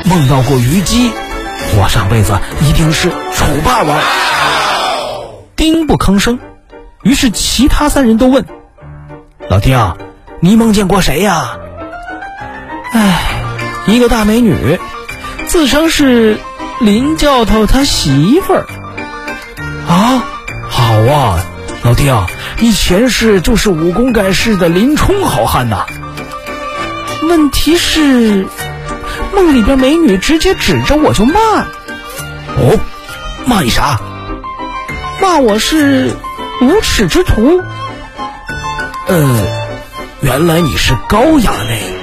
梦到过虞姬，我上辈子一定是楚霸王。丁不吭声，于是其他3人都问：老丁，你梦见过谁呀？一个大美女，自称是林教头他媳妇儿。好啊，老丁，你前世就是武功盖世的林冲好汉呐。问题是，梦里边美女直接指着我就骂。骂你啥？骂我是无耻之徒。原来你是高衙内。